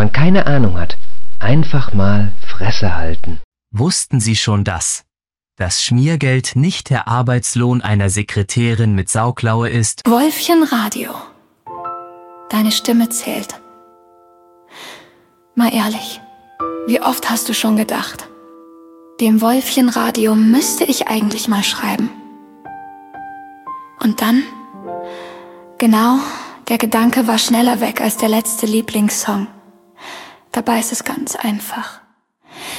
man keine Ahnung hat, einfach mal Fresse halten. Wussten Sie schon das? Dass Schmiergeld nicht der Arbeitslohn einer Sekretärin mit Sauklaue ist? Wolfchen Radio. Deine Stimme zählt. Mal ehrlich, wie oft hast du schon gedacht, dem Wolfchen Radio müsste ich eigentlich mal schreiben. Und dann, genau, der Gedanke war schneller weg als der letzte Lieblingssong. Dabei ist es ganz einfach.